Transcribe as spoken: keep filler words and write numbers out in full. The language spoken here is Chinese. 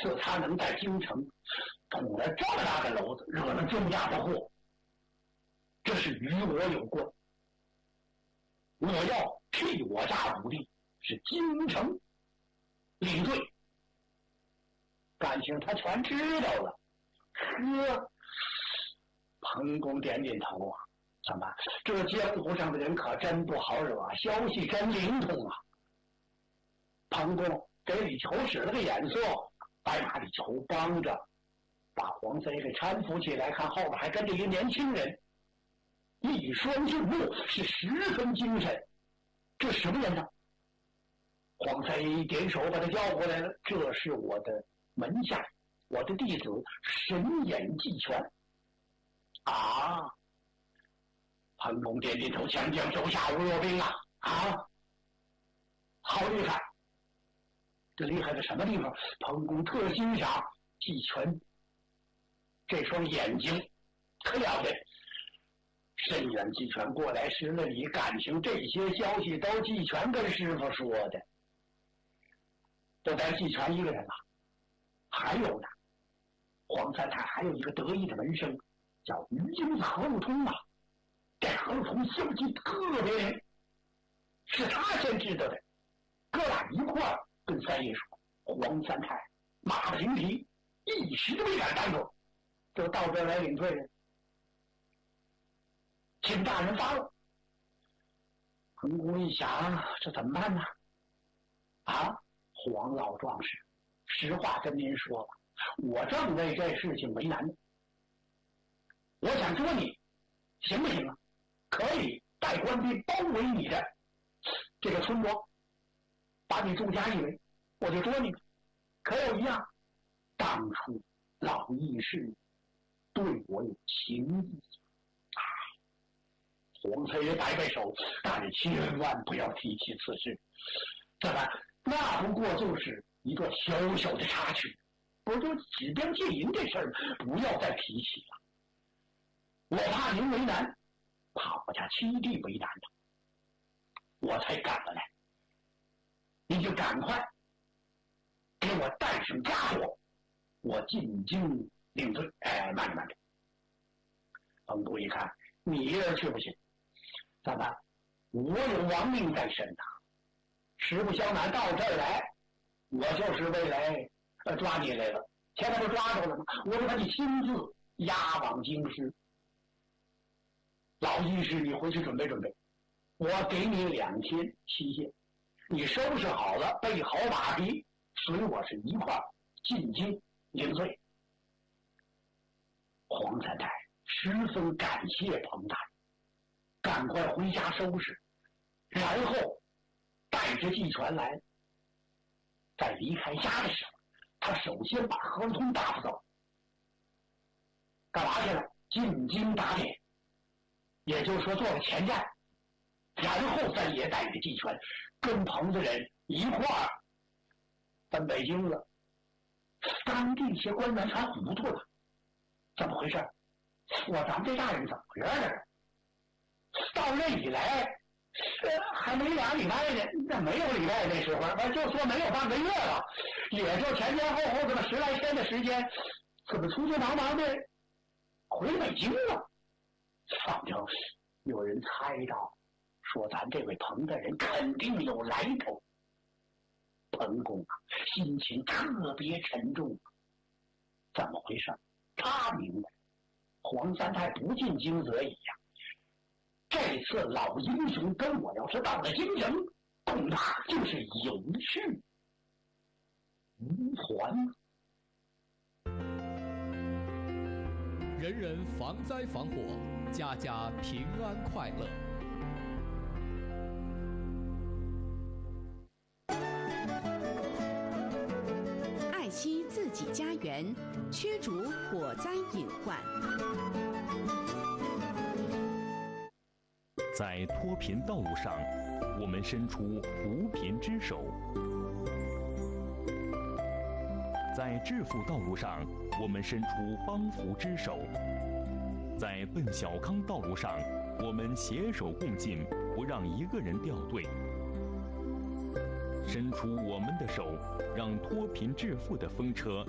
是他能在京城捅了这么大的篓子，惹了这么大的祸，这是与我有关。我要替我家武帝是京城领罪。感情他全知道了。呵，彭公点点头啊，怎么这江湖上的人可真不好惹，消息真灵通啊。彭公给李求使了个眼色，白马李求帮着把黄贼给搀扶起来，看后边还跟着一个年轻人，一双俊目，是十分精神。这什么人呢？黄贼点手把他叫过来了，这是我的门下，我的弟子神眼季全。啊！彭公点点头，强将手下无弱兵啊！啊，好厉害！这厉害在什么地方？彭公特欣赏季全这双眼睛，可了不得。深远季全过来施了礼，感情这些消息都季全跟师傅说的，就带季全一个人了。还有呢，黄三太还有一个得意的门生，叫于京子何路通啊。这何路通消息特别灵，是他先知道的。哥俩一块儿跟三爷说，黄三太马不停蹄，一时都没敢耽搁，就到这儿来领罪了。请大人发了。彭公一想，这怎么办呢？啊，黄老壮士，实话跟您说吧，我正为这事情为难呢。我想捉你，行不行啊？可以带官兵包围你的这个村庄，把你住家一围，我就捉你。可有一样，当初老义士对我有情义。黄三爷摆摆手，大人千万不要提起此事。怎么？那不过就是一个小小的插曲，不就指标借银这事儿，不要再提起了。我怕您为难，怕我家七弟为难了，我才赶过来。您就赶快给我带上家伙，我进京领罪。哎，慢着慢着。彭公一看，你一人去不行。怎么？我有亡命在身呐！实不相瞒，到这儿来，我就是为来呃抓你来了。现在不抓着了吗？我就把你亲自押往京师。老义士，你回去准备准备，我给你两天期限，你收拾好了，备好马匹，随我是一块儿进京领罪。黄三太十分感谢彭大人，赶快回家收拾，然后带着季全来。在离开家的时候，他首先把何路通打发走，干嘛去了？进京打点，也就是说做了前站，然后三爷带着季全跟彭子人一块儿奔北京了。当地一些官员全糊涂了，怎么回事？我咱们这大人怎么回事？到任以来，呃，还没俩礼拜呢，那没有礼拜那时候，反正就说没有半个月了，也就前前后后这么十来天的时间，怎么匆匆忙忙的回北京了？反正有人猜到，说咱这位彭大人肯定有来头。彭公啊，心情特别沉重。怎么回事？他明白，黄三太不进京则已呀、啊。这次老英雄跟我要是到了京城，恐怕就是有去无还。 人人防灾防火，家家平安快乐。 爱惜自己家园，驱逐火灾隐患。 在脱贫道路上，我们伸出扶贫之手；在致富道路上，我们伸出帮扶之手；在奔小康道路上，我们携手共进，不让一个人掉队。伸出我们的手，让脱贫致富的风车